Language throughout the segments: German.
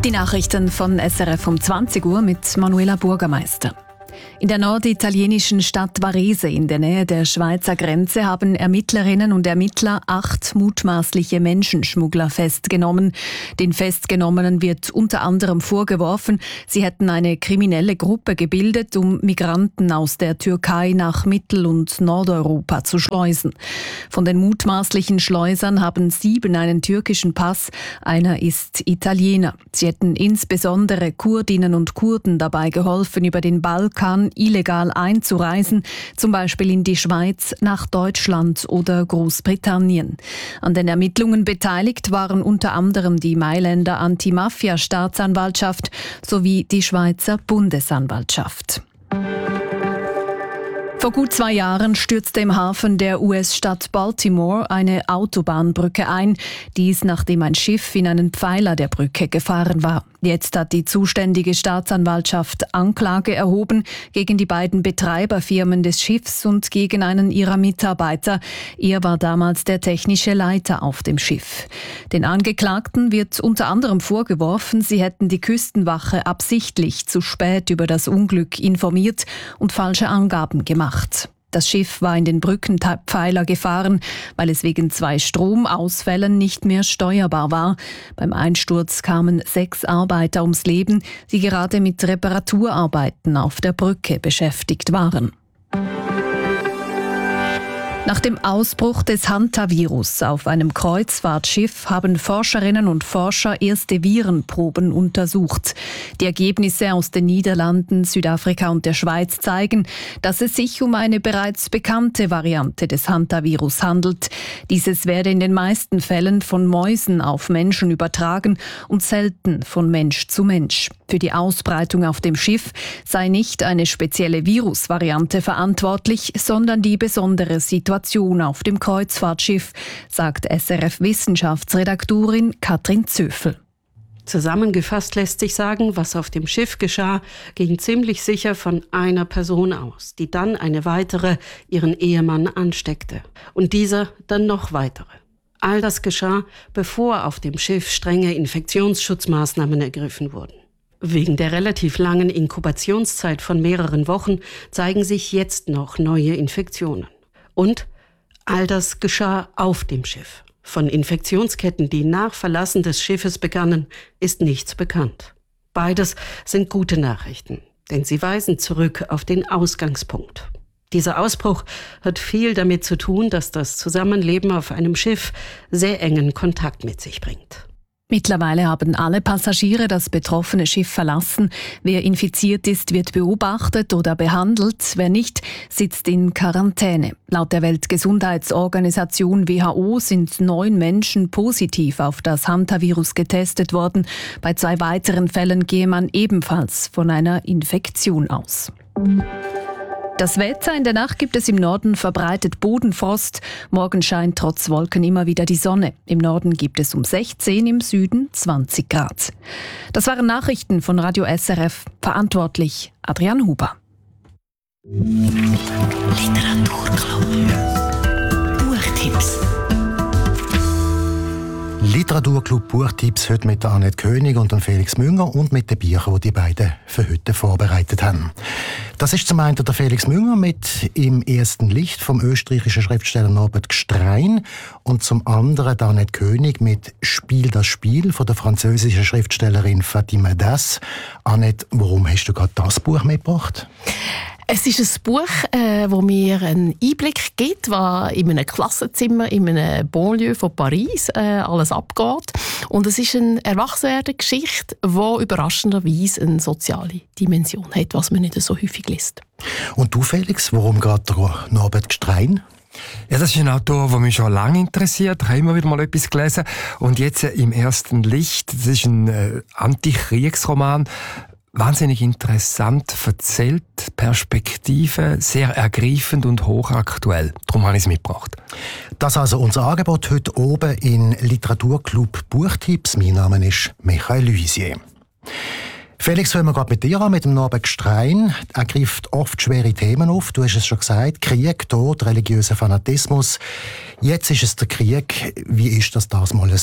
Die Nachrichten von SRF um 20 Uhr mit Manuela Burgermeister. In der norditalienischen Stadt Varese in der Nähe der Schweizer Grenze haben Ermittlerinnen und Ermittler 8 mutmaßliche Menschenschmuggler festgenommen. Den Festgenommenen wird unter anderem vorgeworfen, sie hätten eine kriminelle Gruppe gebildet, um Migranten aus der Türkei nach Mittel- und Nordeuropa zu schleusen. Von den mutmaßlichen Schleusern haben 7 einen türkischen Pass, einer ist Italiener. Sie hätten insbesondere Kurdinnen und Kurden dabei geholfen, über den Balkan illegal einzureisen, zum Beispiel in die Schweiz, nach Deutschland oder Großbritannien. An den Ermittlungen beteiligt waren unter anderem die Mailänder Anti-Mafia-Staatsanwaltschaft sowie die Schweizer Bundesanwaltschaft. Vor gut 2 Jahren stürzte im Hafen der US-Stadt Baltimore eine Autobahnbrücke ein. Dies nachdem ein Schiff in einen Pfeiler der Brücke gefahren war. Jetzt hat die zuständige Staatsanwaltschaft Anklage erhoben gegen die beiden Betreiberfirmen des Schiffs und gegen einen ihrer Mitarbeiter. Er war damals der technische Leiter auf dem Schiff. Den Angeklagten wird unter anderem vorgeworfen, sie hätten die Küstenwache absichtlich zu spät über das Unglück informiert und falsche Angaben gemacht. Das Schiff war in den Brückenpfeiler gefahren, weil es wegen 2 Stromausfällen nicht mehr steuerbar war. Beim Einsturz kamen 6 Arbeiter ums Leben, die gerade mit Reparaturarbeiten auf der Brücke beschäftigt waren. Nach dem Ausbruch des Hantavirus auf einem Kreuzfahrtschiff haben Forscherinnen und Forscher erste Virenproben untersucht. Die Ergebnisse aus den Niederlanden, Südafrika und der Schweiz zeigen, dass es sich um eine bereits bekannte Variante des Hantavirus handelt. Dieses werde in den meisten Fällen von Mäusen auf Menschen übertragen und selten von Mensch zu Mensch. Für die Ausbreitung auf dem Schiff sei nicht eine spezielle Virusvariante verantwortlich, sondern die besondere Situation auf dem Kreuzfahrtschiff, sagt SRF-Wissenschaftsredaktorin Katrin Zöfel. Zusammengefasst lässt sich sagen, was auf dem Schiff geschah, ging ziemlich sicher von einer Person aus, die dann eine weitere ihren Ehemann ansteckte und dieser dann noch weitere. All das geschah, bevor auf dem Schiff strenge Infektionsschutzmaßnahmen ergriffen wurden. Wegen der relativ langen Inkubationszeit von mehreren Wochen zeigen sich jetzt noch neue Infektionen. Und all das geschah auf dem Schiff. Von Infektionsketten, die nach Verlassen des Schiffes begannen, ist nichts bekannt. Beides sind gute Nachrichten, denn sie weisen zurück auf den Ausgangspunkt. Dieser Ausbruch hat viel damit zu tun, dass das Zusammenleben auf einem Schiff sehr engen Kontakt mit sich bringt. Mittlerweile haben alle Passagiere das betroffene Schiff verlassen. Wer infiziert ist, wird beobachtet oder behandelt. Wer nicht, sitzt in Quarantäne. Laut der Weltgesundheitsorganisation WHO sind 9 Menschen positiv auf das Hantavirus getestet worden. Bei 2 weiteren Fällen gehe man ebenfalls von einer Infektion aus. Das Wetter: in der Nacht gibt es im Norden verbreitet Bodenfrost. Morgen scheint trotz Wolken immer wieder die Sonne. Im Norden gibt es um 16, im Süden 20 Grad. Das waren Nachrichten von Radio SRF. Verantwortlich Adrian Huber. Literaturclub. Buchtipps. Literaturclub Buchtipps heute mit Annette König und Felix Münger und mit den Büchern, die die beiden für heute vorbereitet haben. Das ist zum einen der Felix Münger mit «Im ersten Licht» vom österreichischen Schriftsteller Norbert Gstrein und zum anderen Annette König mit «Spiel das Spiel» von der französischen Schriftstellerin Fatima Das. Annette, warum hast du gerade das Buch mitgebracht? Es ist ein Buch, das mir einen Einblick gibt, was in einem Klassenzimmer, in einem Banlieue von Paris alles abgeht. Und es ist eine Erwachsenwerden-Geschichte, die überraschenderweise eine soziale Dimension hat, was man nicht so häufig liest. Und du, Felix, warum gerade Norbert Gstrein? Ja, das ist ein Autor, der mich schon lange interessiert. Ich habe immer wieder mal etwas gelesen. Und jetzt «Im ersten Licht», das ist ein Antikriegsroman. Wahnsinnig interessant erzählt, Perspektive, sehr ergreifend und hochaktuell. Darum habe ich es mitgebracht. Das ist also unser Angebot heute oben in Literaturclub Buchtipps. Mein Name ist Michael Luisier. Felix, fangen wir gerade mit dir an, mit dem Norbert Gstrein. Er greift oft schwere Themen auf. Du hast es schon gesagt, Krieg, Tod, religiöser Fanatismus. Jetzt ist es der Krieg. Wie ist das mal so?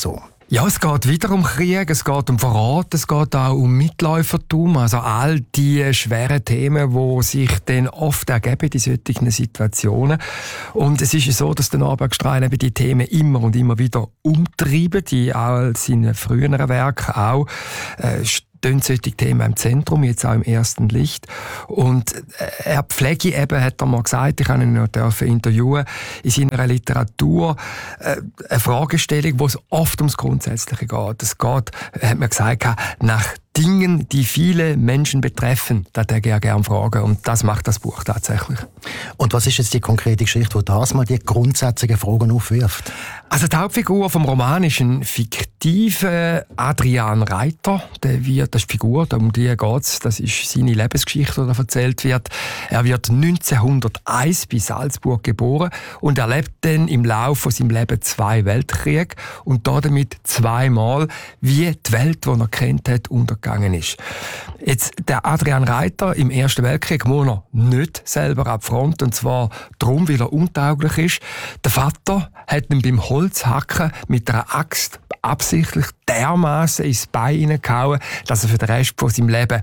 Ja, es geht wieder um Krieg, es geht um Verrat, es geht auch um Mitläufertum, also all die schweren Themen, die sich dann oft ergeben in solchen Situationen. Und es ist ja so, dass der Norbert Strein eben die Themen immer und immer wieder umtreibt, in all seinen früheren Werken auch. Stehen solche Themen im Zentrum, jetzt auch im ersten Licht. Und er pflege eben, hat er mal gesagt, ich habe ihn noch interviewen, in seiner Literatur eine Fragestellung, wo es oft ums Grundsätzliche geht. Es geht, hat man gesagt, nach Dingen, die viele Menschen betreffen, da würde ich gerne fragen. Und das macht das Buch tatsächlich. Und was ist jetzt die konkrete Geschichte, die das mal die grundsätzlichen Fragen aufwirft? Also die Hauptfigur vom Roman ist ein fiktiver Adrian Reiter. Das ist die Figur, um die geht's. Das ist seine Lebensgeschichte, die da erzählt wird. Er wird 1901 bei Salzburg geboren und erlebt dann im Laufe von seinem Leben 2 Weltkriege und damit 2-mal, wie die Welt, die er kennt hat, untergegangen ist. Jetzt, der Adrian Reiter im Ersten Weltkrieg muss er nicht selber ab Front, und zwar darum, weil er untauglich ist. Der Vater hat ihn beim Holzhacken mit einer Axt absichtlich dermaßen ins Bein hineingehauen, dass er für den Rest von seinem Leben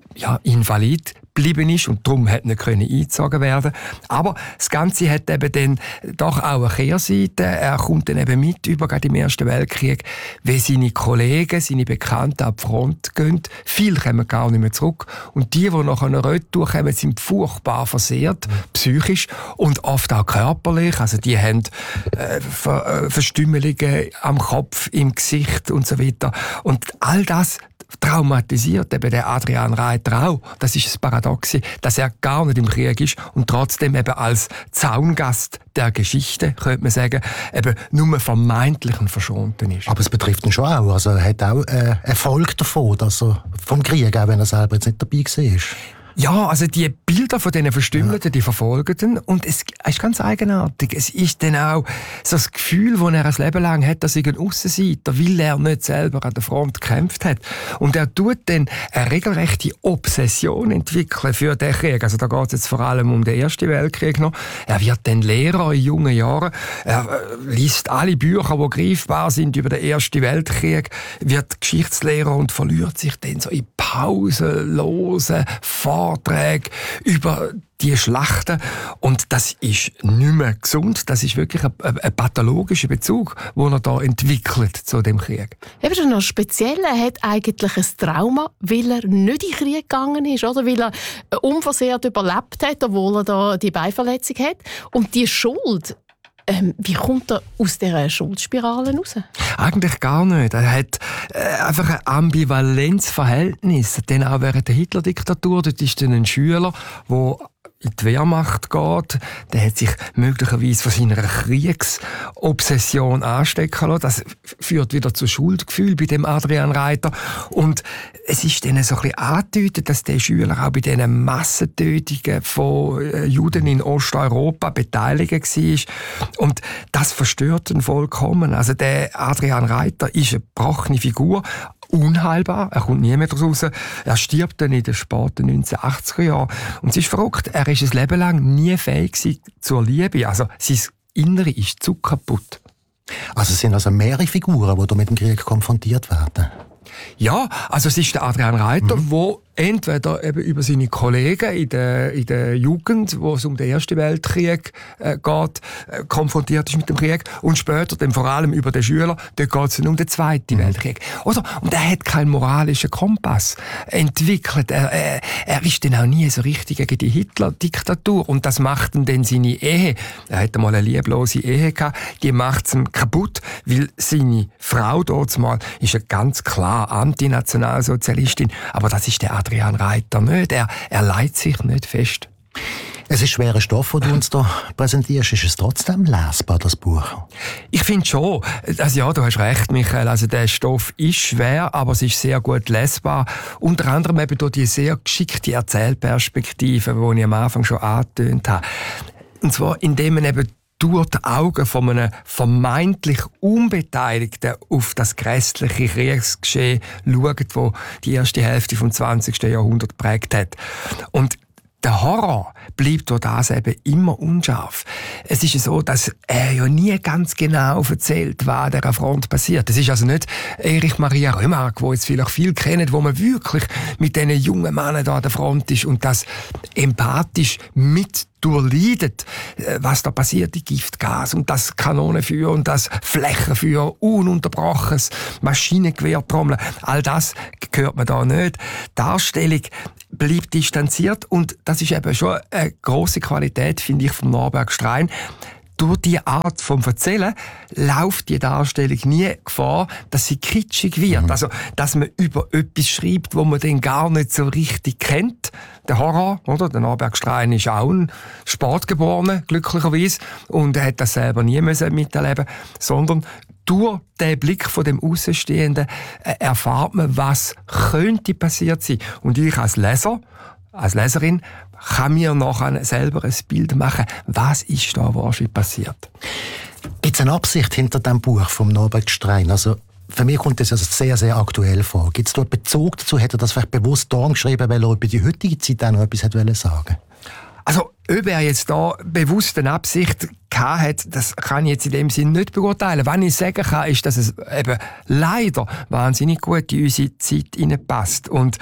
invalid geblieben ist und darum hat nicht eingezogen werden. Aber das Ganze hat eben dann doch auch eine Kehrseite. Er kommt dann eben mit über, gerade im Ersten Weltkrieg, wie seine Kollegen, seine Bekannten ab die Front gehen. Viele kommen gar nicht mehr zurück. Und die nach einer Retour kommen, sind furchtbar versehrt, psychisch und oft auch körperlich. Also die haben Verstümmelungen am Kopf, im Gesicht und so weiter. Und all das traumatisiert eben der Adrian Reiter auch. Das ist das Paradoxe, dass er gar nicht im Krieg ist und trotzdem eben als Zaungast der Geschichte, könnte man sagen, eben nur vermeintlich ein Verschonten ist. Aber es betrifft ihn schon auch. Also er hat auch Erfolg davon, dass er vom Krieg, auch wenn er selber jetzt nicht dabei war. Ja, also die Bilder von diesen Verstümmelten, die verfolgen ihn. Und es ist ganz eigenartig. Es ist dann auch so das Gefühl, das er ein Leben lang hat, dass er ein Aussenseiter, weil er nicht selber an der Front gekämpft hat. Und er tut dann eine regelrechte Obsession entwickeln für den Krieg. Also da geht es jetzt vor allem um den Ersten Weltkrieg noch. Er wird dann Lehrer in jungen Jahren. Er liest alle Bücher, die greifbar sind über den Ersten Weltkrieg, wird Geschichtslehrer und verliert sich dann so in pausenlosen Vorträge über die Schlachten. Und das ist nicht mehr gesund. Das ist wirklich ein pathologischer Bezug, den er da entwickelt zu dem Krieg. Eben schon noch speziell, er hat eigentlich ein Trauma, weil er nicht in den Krieg gegangen ist, oder? Weil er unversehrt überlebt hat, obwohl er da die Beinverletzung hat. Und die Schuld, wie kommt er aus dieser Schuldspirale raus? Eigentlich gar nicht. Er hat einfach ein Ambivalenzverhältnis. Denn auch während der Hitler-Diktatur, dort ist dann ein Schüler, der in die Wehrmacht geht, der hat sich möglicherweise von seiner Kriegsobsession anstecken lassen. Das führt wieder zu Schuldgefühl bei dem Adrian Reiter. Und es ist dann so ein bisschen angedeutet, dass der Schüler auch bei diesen Massentötungen von Juden in Osteuropa beteiligt war. Und das verstört ihn vollkommen. Also der Adrian Reiter ist eine gebrochene Figur, unheilbar, er kommt nie mehr daraus. Er stirbt dann in den späten 1980er Jahren. Und es ist verrückt, er ist ein Leben lang nie fähig zur Liebe. Also sein Innere ist zu kaputt. Also es sind also mehrere Figuren, die mit dem Krieg konfrontiert werden? Ja, also es ist der Adrian Reiter, der entweder eben über seine Kollegen in der Jugend, wo es um den Ersten Weltkrieg geht, konfrontiert ist mit dem Krieg, und später dann vor allem über den Schüler, dort geht es dann um den Zweiten Weltkrieg. Oder? Und er hat keinen moralischen Kompass entwickelt. Er ist dann auch nie so richtig gegen die Hitler-Diktatur, und das macht ihn dann seine Ehe. Er hatte mal eine lieblose Ehe gehabt, die macht es ihm kaputt, weil seine Frau dort mal ist eine ganz klar Antinationalsozialistin, aber das ist der Adrian Reiter nicht. Er leitet sich nicht fest. Es ist schwerer Stoff, den du uns da präsentierst. Ist es trotzdem lesbar, das Buch? Ich finde schon. Also ja, du hast recht, Michael. Also der Stoff ist schwer, aber es ist sehr gut lesbar. Unter anderem eben durch die sehr geschickte Erzählperspektive, die ich am Anfang schon angetönt habe. Und zwar, indem man eben durch die Augen von einem vermeintlich Unbeteiligten auf das grässliche Kriegsgeschehen schaut, das die erste Hälfte des 20. Jahrhunderts geprägt hat. Und Der Horror bleibt durch das eben immer unscharf. Es ist so, dass er ja nie ganz genau erzählt, was an dieser Front passiert. Es ist also nicht Erich Maria Remarque, wo jetzt vielleicht viel kennen, wo man wirklich mit diesen jungen Männern da an der Front ist und das empathisch mit durchleidet, was da passiert, die Giftgas und das Kanonenfeuer und das Flächenfeuer, ununterbrochenes Maschinengewehrtrommeln, all das gehört man da nicht. Die Darstellung bleibt distanziert und das ist eben schon eine grosse Qualität, finde ich, von Norberg Strein. Durch die Art vom Erzählen läuft die Darstellung nie Gefahr, dass sie kitschig wird. Also, dass man über etwas schreibt, wo man dann gar nicht so richtig kennt. Der Horror, oder? Der Norberg Strein ist auch ein Sportgeborener, glücklicherweise, und er hat das selber nie miterleben, sondern durch den Blick von dem Außenstehenden erfahrt man, was könnte passiert sein. Und ich als Leser, als Leserin, kann mir nachher selber ein Bild machen, was ist da wahrscheinlich passiert. Gibt es eine Absicht hinter dem Buch vom Norberg Strein? Also für mich kommt das also sehr, sehr aktuell vor. Gibt es dort Bezug dazu? Hätte er das vielleicht bewusst da geschrieben, weil er über die heutige Zeit auch noch etwas sagen wollte? Also, ob er jetzt da bewusst eine Absicht hat, das kann ich jetzt in dem Sinn nicht beurteilen. Was ich sagen kann, ist, dass es eben leider wahnsinnig gut in unsere Zeit hineinpasst. Und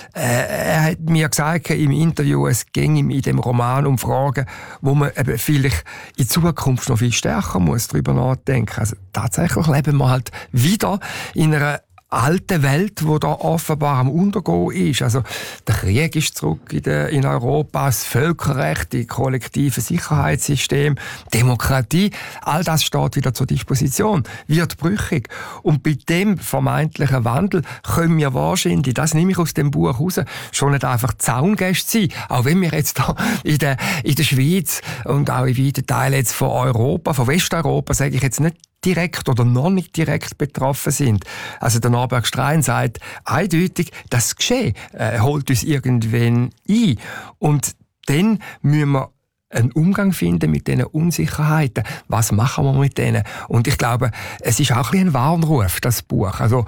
er hat mir gesagt im Interview, es ging ihm in dem Roman um Fragen, wo man eben vielleicht in Zukunft noch viel stärker muss darüber nachdenken. Also tatsächlich leben wir halt wieder in einer alte Welt, die da offenbar am Untergehen ist. Also, der Krieg ist zurück in Europa, das Völkerrecht, die kollektive Sicherheitssystem, Demokratie, all das steht wieder zur Disposition, wird brüchig. Und bei dem vermeintlichen Wandel können wir wahrscheinlich, das nehme ich aus dem Buch raus, schon nicht einfach Zaungäste sein. Auch wenn wir jetzt da in der Schweiz und auch in weiten Teilen jetzt von Europa, von Westeuropa, sage ich jetzt nicht, direkt oder noch nicht direkt betroffen sind. Also der Norberg Strein sagt eindeutig, das Geschehen holt uns irgendwann ein. Und dann müssen wir einen Umgang finden mit diesen Unsicherheiten. Was machen wir mit denen? Und ich glaube, es ist auch ein Warnruf, das Buch. Also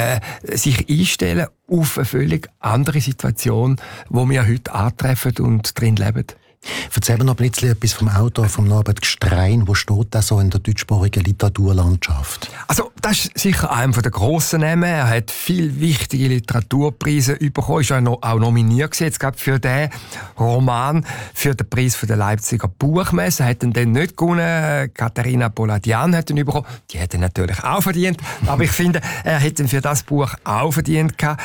sich einstellen auf eine völlig andere Situation, wo wir heute antreffen und drin leben. Erzähl mir noch ein bisschen etwas vom Autor, vom Norberg Strein. Wo steht das so in der deutschsprachigen Literaturlandschaft? Also, das ist sicher einer der grossen Namen. Er hat viele wichtige Literaturpreise bekommen. Ist auch nominiert jetzt gerade für den Roman für den Preis für der Leipziger Buchmesse. Er hat ihn dann nicht gewonnen. Katharina Poladian hat ihn bekommen. Die hat ihn natürlich auch verdient. Aber ich finde, er hätte ihn für das Buch auch verdient gehabt.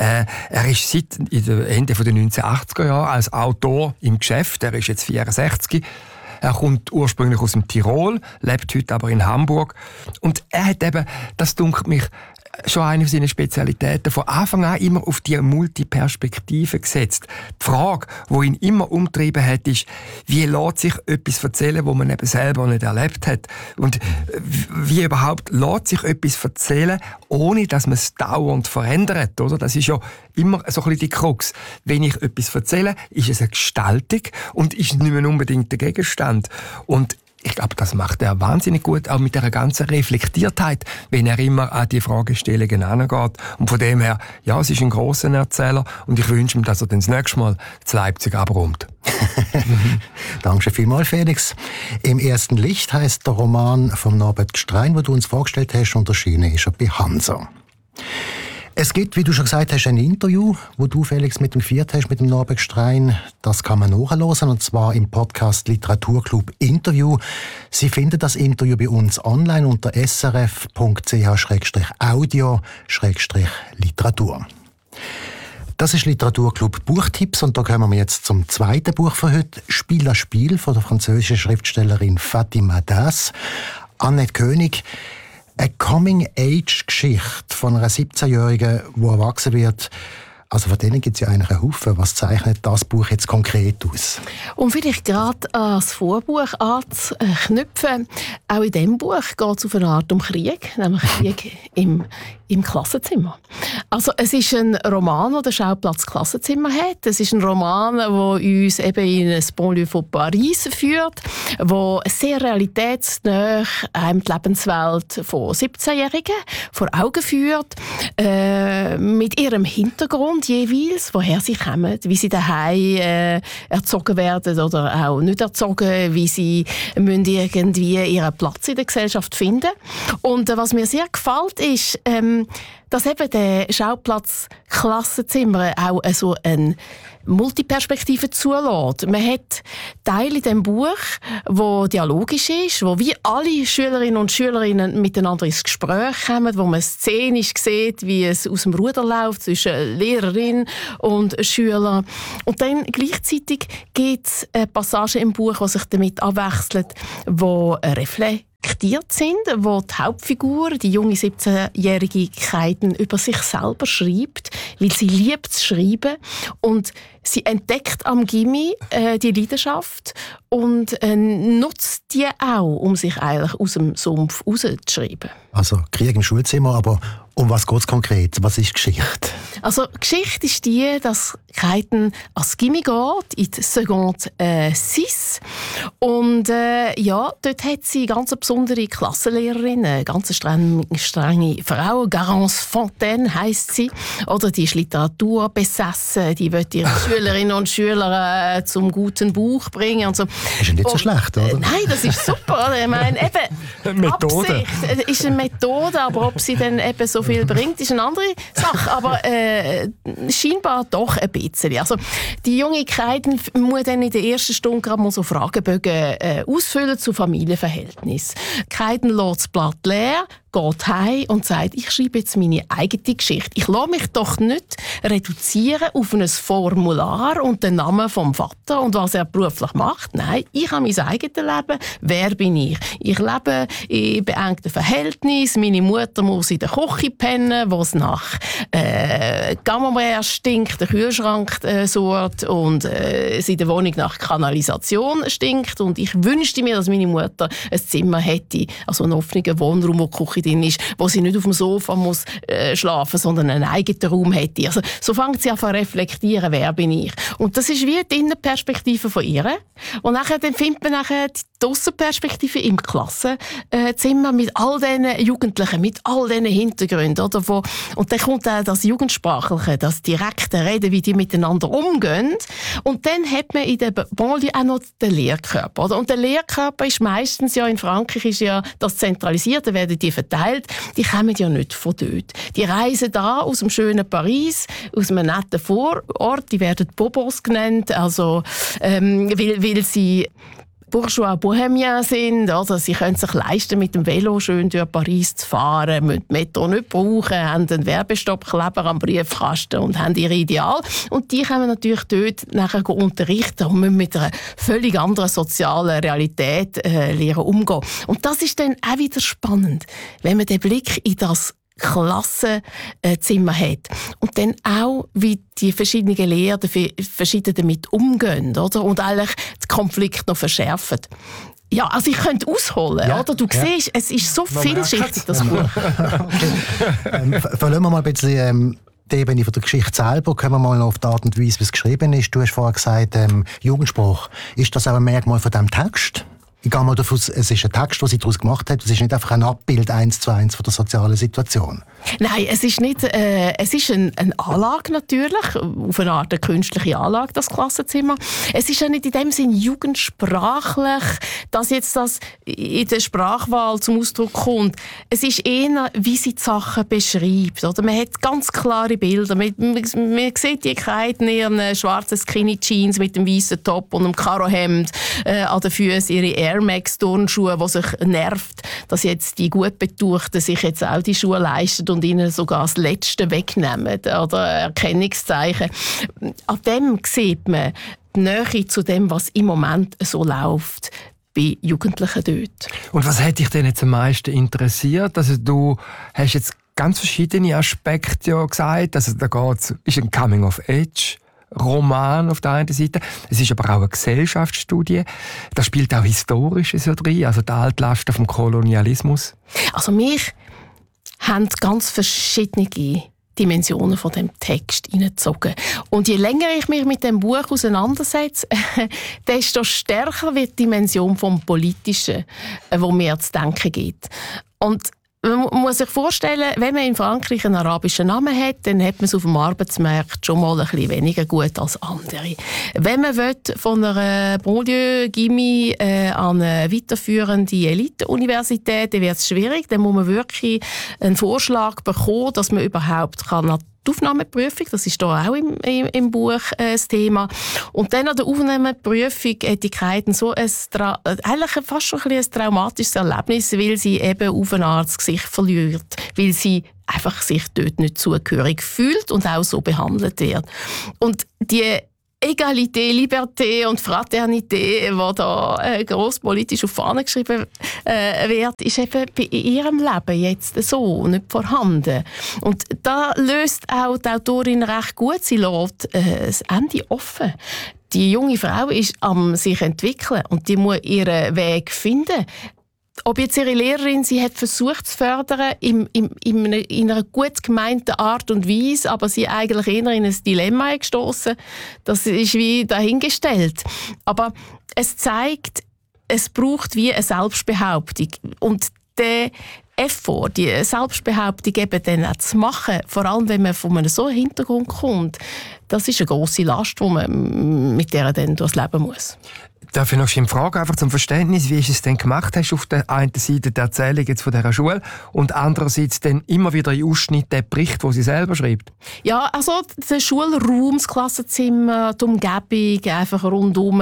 Er ist seit Ende der 1980er Jahre als Autor im Geschäft. Er ist jetzt 64. Er kommt ursprünglich aus dem Tirol, lebt heute aber in Hamburg. Und er hat eben, das dunkelt mich, schon eine seiner Spezialitäten von Anfang an immer auf die Multiperspektive gesetzt. Die Frage, die ihn immer umtrieben hat, ist, wie lässt sich etwas erzählen, wo man eben selber nicht erlebt hat? Und wie überhaupt lässt sich etwas erzählen, ohne dass man es dauernd verändert, oder? Das ist ja immer so ein bisschen die Krux. Wenn ich etwas erzähle, ist es eine Gestaltung und ist nicht mehr unbedingt der Gegenstand. Und ich glaube, das macht er wahnsinnig gut, auch mit der ganzen Reflektiertheit, wenn er immer an die Fragestellungen herangeht. Und von dem her, ja, es ist ein grosser Erzähler und ich wünsche ihm, dass er dann das nächste Mal zu Leipzig abräumt. Danke vielmals, Felix. Im ersten Licht heisst der Roman vom Norberg Strein, den du uns vorgestellt hast, und erschienen ist er bei Hansa. Es gibt, wie du schon gesagt hast, ein Interview, wo du, Felix, mit dem geführt hast, mit dem Norberg Strein. Das kann man nachhören, und zwar im Podcast Literaturclub Interview. Sie finden das Interview bei uns online unter srf.ch/audio/literatur. Das ist Literaturclub Buchtipps, und da kommen wir jetzt zum zweiten Buch für heute. Spiel à Spiel von der französischen Schriftstellerin Fatima Das. Annette König. Eine Coming-Age-Geschichte von einer 17-Jährigen, die erwachsen wird. Also von denen gibt es ja eigentlich einen Haufen. Was zeichnet das Buch jetzt konkret aus? Um vielleicht gerade ans Vorbuch anzuknüpfen, auch in diesem Buch geht es auf eine Art um Krieg, nämlich Krieg im Klassenzimmer. Also es ist ein Roman, der den Schauplatz Klassenzimmer hat. Es ist ein Roman, der uns eben in ein Banlieue von Paris führt, wo sehr realitätsnah einem die Lebenswelt von 17-Jährigen vor Augen führt, mit ihrem Hintergrund jeweils, woher sie kommen, wie sie daheim erzogen werden oder auch nicht erzogen, wie sie müssen irgendwie ihren Platz in der Gesellschaft finden. Und was mir sehr gefällt, ist, dass eben der Schauplatz Klassenzimmer auch so eine Multiperspektive zulässt. Man hat Teile in diesem Buch, wo dialogisch ist, wo wie alle Schülerinnen und Schülerinnen miteinander ins Gespräch kommen, wo man szenisch sieht, wie es aus dem Ruder läuft zwischen Lehrerin und Schüler. Und dann gleichzeitig gibt es Passagen im Buch, die sich damit abwechseln, wo reflektiert sind, wo die Hauptfigur, die junge 17-jährige Kaiden, über sich selber schreibt, weil sie liebt zu schreiben und sie entdeckt am Gymi die Leidenschaft und nutzt die auch, um sich eigentlich aus dem Sumpf rauszuschreiben. Also Krieg im Schulzimmer, aber um was geht es konkret? Was ist Geschichte? Also Geschichte ist die, dass Kaiden ans Gymi geht, in die Seconde 6. Und dort hat sie ganz eine besondere Klassenlehrerin, eine ganz strenge Frau, Garance Fontaine heisst sie. Oder die ist Literatur besessen, die will ihre Schülerinnen und Schüler zum guten Buch bringen und so. Ist ja nicht so schlecht, oder? Nein, das ist super. Oder? Ich meine, eben, Methode. Absicht ist eine Methode, aber ob sie dann eben so viel bringt, ist eine andere Sache. Aber scheinbar doch ein bisschen. Also, die junge Kaiden muss dann in der ersten Stunde gerade mal so Fragebögen ausfüllen zu Familienverhältnissen. Kaiden lässt das Blatt leer, geht heim und sagt, ich schreibe jetzt meine eigene Geschichte. Ich lasse mich doch nicht reduzieren auf ein Formular und den Namen vom Vater und was er beruflich macht. Nein, ich habe mein eigenes Leben. Wer bin ich? Ich lebe in beengten Verhältnissen. Meine Mutter muss in der Küche pennen, wo es nach Camembert stinkt, der Kühlschrank surrt und es in der Wohnung nach Kanalisation stinkt. Und ich wünschte mir, dass meine Mutter ein Zimmer hätte, also einen offenen Wohnraum, wo die Küche drin ist, wo sie nicht auf dem Sofa muss schlafen, sondern einen eigenen Raum hätte. Also, so fängt sie an zu reflektieren, wer bin ich. Und das ist wie die Innenperspektive von ihr. Und dann findet man die Aussenperspektive im Klassenzimmer mit all diesen Jugendlichen, mit all diesen Hintergründen. Oder, und dann kommt auch das Jugendsprachliche, das direkte Reden, wie die miteinander umgehen. Und dann hat man in der Banlieue auch noch den Lehrkörper. Oder? Und der Lehrkörper ist meistens ja in Frankreich ist ja das zentralisiert, da werden die verteilt. Die kommen ja nicht von dort. Die reisen da aus dem schönen Paris, aus einem netten Vorort, die werden Bobos genannt, also weil sie Bourgeois Bohemien sind, oder? Sie können sich leisten, mit dem Velo schön durch Paris zu fahren, müssen die Metro nicht brauchen, haben einen Werbestoppkleber am Briefkasten und haben ihre Ideale. Und die können natürlich dort nachher unterrichten und müssen mit einer völlig anderen sozialen Realität lernen umgehen. Und das ist dann auch wieder spannend, wenn man den Blick in das Klassenzimmer hat. Und dann auch, wie die verschiedenen Lehrer verschieden damit umgehen, oder? Und eigentlich den Konflikt noch verschärfen. Ja, also ich könnte ausholen, ja, oder? Du siehst, es ist so vielschichtig, das Buch. Verlassen wir mal ein bisschen die Ebene von der Geschichte selber. Kommen wir mal noch auf die Art und Weise, wie es geschrieben ist. Du hast vorher gesagt, Jugendsprache. Ist das auch ein Merkmal von diesem Text? Ich gehe mal davon aus, es ist ein Text, den sie daraus gemacht hat. Es ist nicht einfach ein Abbild 1:1 von der sozialen Situation. Nein, es ist nicht. Es ist eine Anlage natürlich, auf eine Art eine künstliche Anlage, das Klassenzimmer. Es ist ja nicht in dem Sinn jugendsprachlich, dass jetzt das in der Sprachwahl zum Ausdruck kommt. Es ist eher, wie sie die Sachen beschreibt. Oder? Man hat ganz klare Bilder. Man sieht die Kaiden in ihren schwarzen Skinny Jeans mit dem weißen Top und einem Karohemd, an den Füßen ihre Air Max Turnschuhe, die sich nervt, dass jetzt die gut Betuchten sich jetzt auch die Schuhe leisten und ihnen sogar das Letzte wegnehmen oder Erkennungszeichen. An dem sieht man die Nähe zu dem, was im Moment so läuft bei Jugendlichen dort. Und was hat dich denn jetzt am meisten interessiert? Also du hast jetzt ganz verschiedene Aspekte ja gesagt. Also da ist ein Coming-of-Age-Roman auf der einen Seite. Es ist aber auch eine Gesellschaftsstudie. Da spielt auch Historisches ja drin, also die Altlasten vom Kolonialismus. Also mich haben ganz verschiedene Dimensionen von dem Text hineingezogen. Und je länger ich mich mit dem Buch auseinandersetze, desto stärker wird die Dimension vom Politischen, wo mir zu denken gibt. Und man muss sich vorstellen, wenn man in Frankreich einen arabischen Namen hat, dann hat man es auf dem Arbeitsmarkt schon mal ein bisschen weniger gut als andere. Wenn man von einer Banlieue-Gimmi an eine weiterführende Elite-Universität, dann wird es schwierig. Dann muss man wirklich einen Vorschlag bekommen, dass man überhaupt die Aufnahmeprüfung, das ist hier auch im Buch das Thema. Und dann an der Aufnahmeprüfung hat die Kaiden so eigentlich fast schon ein traumatisches Erlebnis, weil sie eben auf eine Art das Gesicht verliert, weil sie einfach sich dort nicht zugehörig fühlt und auch so behandelt wird. Und die Egalité, Liberté und Fraternité, die da grosspolitisch auf Fahnen geschrieben wird, ist eben bei ihrem Leben jetzt so nicht vorhanden. Und da löst auch die Autorin recht gut. Sie lässt das Ende offen. Die junge Frau ist am sich entwickeln und die muss ihren Weg finden. Ob jetzt ihre Lehrerin sie hat versucht zu fördern in einer gut gemeinten Art und Weise, aber sie eigentlich eher in ein Dilemma gestoßen, das ist wie dahingestellt. Aber es zeigt, es braucht wie eine Selbstbehauptung. Und der Effort, die Selbstbehauptung eben dann auch zu machen, vor allem wenn man von einem so Hintergrund kommt, das ist eine grosse Last, mit der man dann durchs Leben muss. Darf ich noch eine Frage einfach zum Verständnis, wie ist es denn gemacht? Hast du auf der einen Seite die Erzählung jetzt von dieser Schule und andererseits dann immer wieder in Ausschnitt den Bericht, den sie selber schreibt? Ja, also der Schulraum, das Klassenzimmer, die Umgebung, einfach rundum,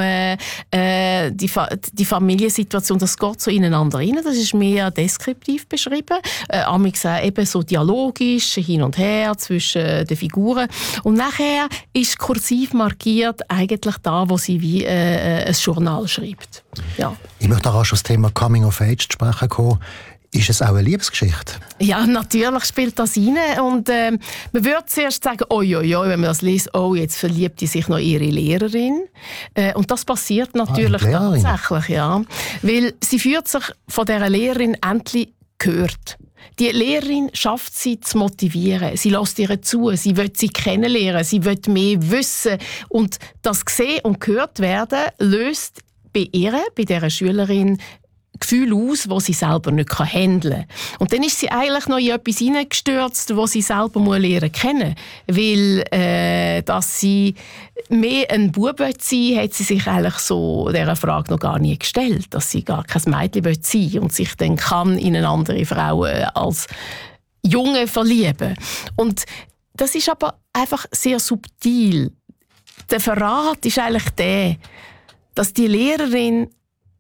die Familiensituation, das geht so ineinander rein. Das ist mehr deskriptiv beschrieben. Amix eben so dialogisch, hin und her zwischen den Figuren. Und nachher ist kursiv markiert eigentlich da, wo sie wie ein Journal schreibt. Ja. Ich möchte auch auf das Thema Coming of Age zu sprechen kommen. Ist es auch eine Liebesgeschichte? Ja, natürlich spielt das rein. Und man würde zuerst sagen, wenn man das liest, jetzt verliebt sie sich noch ihre Lehrerin. Und das passiert natürlich tatsächlich. Ja. Weil sie fühlt sich von dieser Lehrerin endlich gehört. Die Lehrerin schafft sie zu motivieren. Sie lässt ihr zu, sie will sie kennenlernen, sie will mehr wissen. Und das gesehen und gehört werden löst bei dieser Schülerin Gefühle aus, die sie selber nicht handeln kann. Und dann ist sie eigentlich noch in etwas hineingestürzt, das sie selber lernen kennen muss. Weil, dass sie mehr ein Bub sein will, hat sie sich eigentlich so dieser Frage noch gar nie gestellt. Dass sie gar kein Mädchen sein will und sich dann kann in eine andere Frau als Junge verlieben. Und das ist aber einfach sehr subtil. Der Verrat ist eigentlich der, dass die Lehrerin,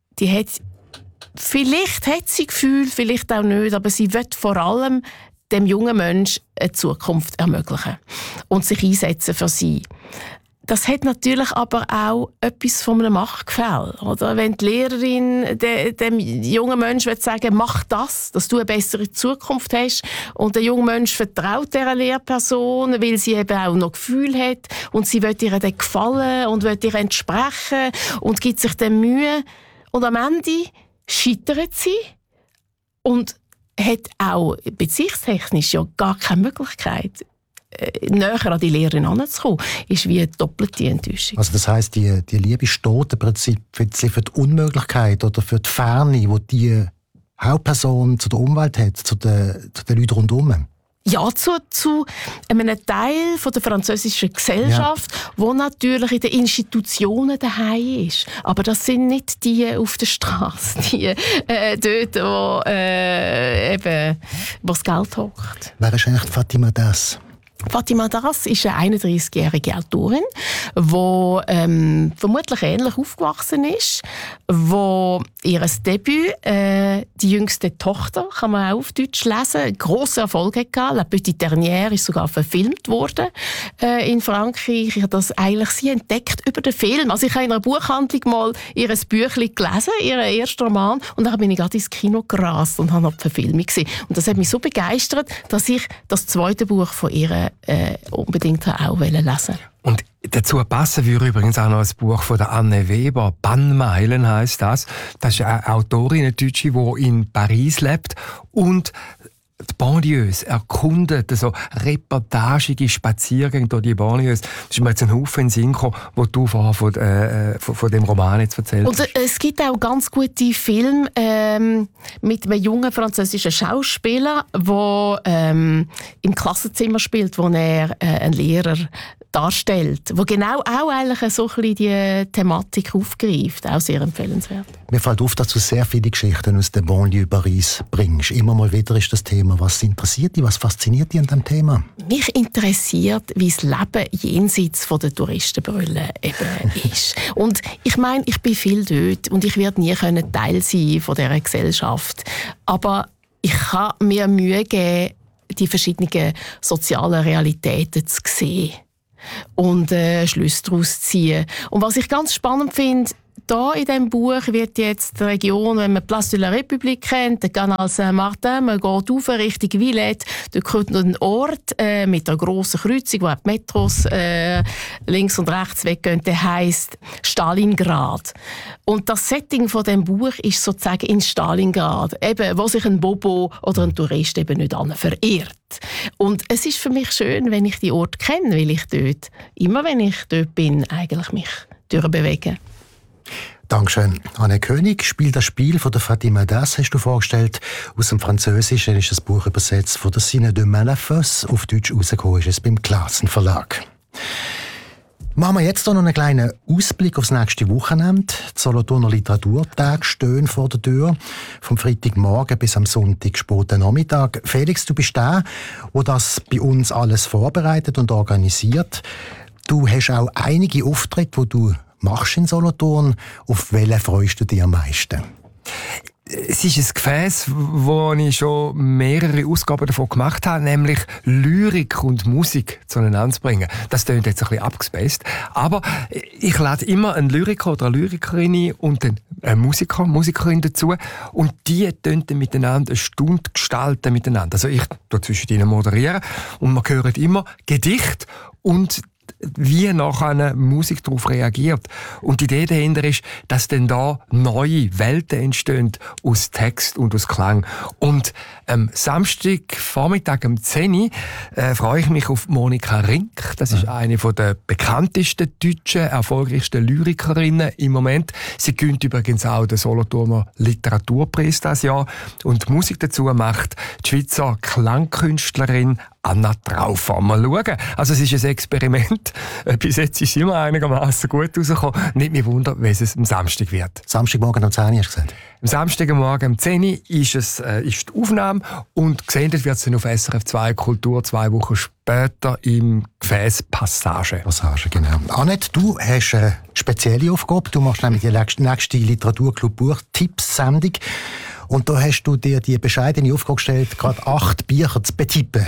vielleicht hat sie Gefühl, vielleicht auch nicht, aber sie will vor allem dem jungen Menschen eine Zukunft ermöglichen und sich einsetzen für sie. Das hat natürlich aber auch etwas von einem Machtgefälle. Oder? Wenn die Lehrerin dem jungen Menschen sagen, mach das, dass du eine bessere Zukunft hast, und der junge Mensch vertraut dieser Lehrperson, weil sie eben auch noch Gefühl hat und sie will ihr dann gefallen und will ihr entsprechen und gibt sich dann Mühe. Und am Ende scheitert sie und hat auch beziehungstechnisch ja gar keine Möglichkeit, näher an die Lehrerin heranzukommen. Ist wie eine doppelte Enttäuschung. Also das heisst, die Liebe steht im Prinzip für die Unmöglichkeit oder für die Ferne, die die Hauptperson zu der Umwelt hat, zu den Leuten rundherum. Ja, zu einem Teil von der französischen Gesellschaft, wo natürlich in den Institutionen daheim ist. Aber das sind nicht die auf der Straße, die dort, wo das Geld hockt. Wer ist eigentlich Fatima Das? Fatima Das ist eine 31-jährige Autorin, die vermutlich ähnlich aufgewachsen ist, wo ihr Debüt, die jüngste Tochter, kann man auch auf Deutsch lesen, grossen Erfolg hatte. La Petite Dernière ist sogar verfilmt worden in Frankreich. Ich habe das eigentlich sie entdeckt über den Film. Also ich habe in einer Buchhandlung mal ihr Büchlein gelesen, ihren ersten Roman, und dann bin ich gerade ins Kino gerast und habe noch die Verfilmung gesehen. Und das hat mich so begeistert, dass ich das zweite Buch von ihr unbedingt auch lesen wollte. Und dazu passen würde übrigens auch noch ein Buch von der Anne Weber, «Bannmeilen» heisst das. Das ist eine Autorin, eine Deutsche, die in Paris lebt und die Banlieues erkundet, so reportagige Spaziergänge durch die Banlieues. Das ist mir jetzt ein Haufen in den Sinn gekommen, wo du vorher von dem Roman jetzt erzählt hast. Und es gibt auch ganz gute Filme mit einem jungen französischen Schauspieler, der im Klassenzimmer spielt, wo er einen Lehrer darstellt, wo genau auch eigentlich so ein bisschen die Thematik aufgreift. Auch sehr empfehlenswert. Mir fällt auf, dass du sehr viele Geschichten aus der Banlieue Paris bringst. Immer mal wieder ist das Thema. Was interessiert dich, was fasziniert dich an diesem Thema? Mich interessiert, wie das Leben jenseits von der Touristenbrille eben ist. Und ich meine, ich bin viel dort und ich werde nie Teil sein von dieser Gesellschaft. Aber ich kann mir Mühe geben, die verschiedenen sozialen Realitäten zu sehen und Schlüsse daraus zu ziehen. Und was ich ganz spannend finde, da in diesem Buch wird jetzt die Region, wenn man Place de la République kennt, der Canal Saint-Martin, man geht rauf Richtung Villette, da kommt ein Ort mit einer grossen Kreuzung, wo auch die Metros links und rechts weggehen, der heisst Stalingrad. Und das Setting von dem Buch ist sozusagen in Stalingrad, eben, wo sich ein Bobo oder ein Tourist eben nicht verirrt. Und es ist für mich schön, wenn ich die Orte kenne, weil ich dort, immer wenn ich dort bin, eigentlich mich durchbewege. Dankeschön. Anne König spielt das Spiel von der Fatima Das, hast du vorgestellt. Aus dem Französischen ist das Buch übersetzt von der Sine de Malafos. Auf Deutsch rausgekommen ist es beim Klassen Verlag. Machen wir jetzt noch einen kleinen Ausblick aufs nächste Wochenende. Die Solothurner Literaturtage stehen vor der Tür. Vom Freitagmorgen bis am Sonntag späten Nachmittag. Felix, du bist der das bei uns alles vorbereitet und organisiert. Du hast auch einige Auftritte, die du machst in Solothurn. Auf welchen freust du dich am meisten? Es ist ein Gefäß, wo ich schon mehrere Ausgaben davon gemacht habe, nämlich Lyrik und Musik zueinander zu bringen. Das klingt jetzt ein bisschen abgespaced, aber ich lade immer einen Lyriker oder eine Lyrikerin ein und einen Musikerin dazu und die dann miteinander eine Stunde gestalten miteinander. Also ich tue zwischen ihnen moderieren und man hört immer Gedicht und wie nachher Musik darauf reagiert. Und die Idee dahinter ist, dass dann da neue Welten entstehen aus Text und aus Klang. Und am Samstagvormittag um 10 Uhr freue ich mich auf Monika Rink. Das ist eine der bekanntesten deutschen, erfolgreichsten Lyrikerinnen im Moment. Sie gewinnt übrigens auch den Solothurner Literaturpreis dieses Jahr. Und die Musik dazu macht die Schweizer Klangkünstlerin Anna Traufer. Mal schauen. Also es ist ein Experiment. Bis jetzt ist es immer einigermaßen gut rausgekommen. Nicht mehr wundern, wenn es am Samstag wird. Samstagmorgen um 10 Uhr hast du gesagt? Am Samstagmorgen um 10 Uhr ist die Aufnahme und gesendet wird es dann auf SRF 2 Kultur 2 Wochen später im Gefäß Passage. Passage, genau. Annette, du hast eine spezielle Aufgabe. Du machst nämlich die nächste Literaturclub-Buch-Tipps-Sendung. Und da hast du dir die bescheidene Aufgabe gestellt, gerade 8 Bücher zu betippen.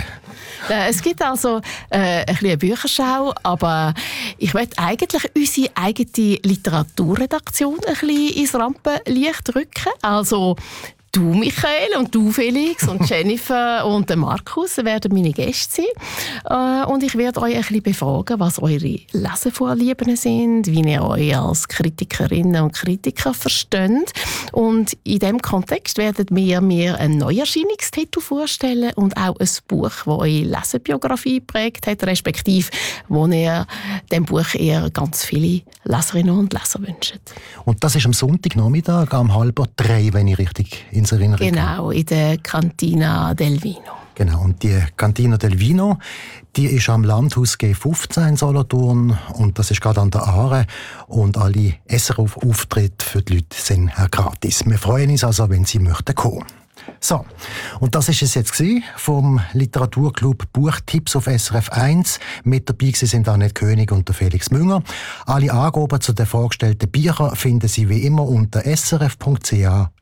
Es gibt also eine Bücherschau, aber ich möchte eigentlich unsere eigene Literaturredaktion ein bisschen ins Rampenlicht rücken. Also du, Michael, und du, Felix, und Jennifer und der Markus werden meine Gäste sein. Und ich werde euch ein bisschen befragen, was eure Lesevorlieben sind, wie ihr euch als Kritikerinnen und Kritiker versteht. Und in diesem Kontext werden wir mir einen Neuerscheinungstitel vorstellen und auch ein Buch, das eure Lesebiografie geprägt hat, respektive wo ihr dem Buch eher ganz viele Leserinnen und Leser wünscht. Und das ist am Sonntagnachmittag um 2:30, wenn ich richtig ins Erinnerung habe. Genau, in der Cantina del Vino. Genau, und die Cantina del Vino, die ist am Landhaus G15 in Solothurn und das ist gerade an der Aare und alle SRF-Auftritte für die Leute sind gratis. Wir freuen uns also, wenn Sie möchten kommen. So, und das ist es jetzt gewesen vom Literaturclub Buchtipps auf SRF 1. Mit dabei sind Annette König und der Felix Münger. Alle Angaben zu den vorgestellten Büchern finden Sie wie immer unter srf.ch/audio.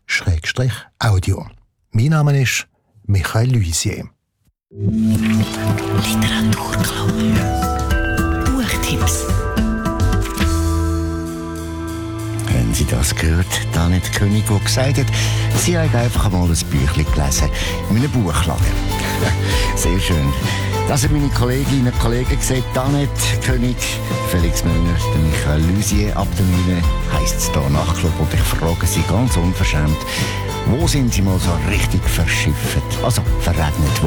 Mein Name ist Michael Luisier. Literaturclub. Buchtipps. Haben Sie das gehört? Annette König, die gesagt hat, sie hat einfach mal ein Büchlein gelesen in einem Buchladen. Sehr schön. Das sind meine Kolleginnen und Kollegen gesehen. Annette König, Felix Münger, der Michael Lusier. Ab der 9 heisst es hier Nachtclub. Und ich frage Sie ganz unverschämt, wo sind Sie mal so richtig verschifft? Also verregnet, wo?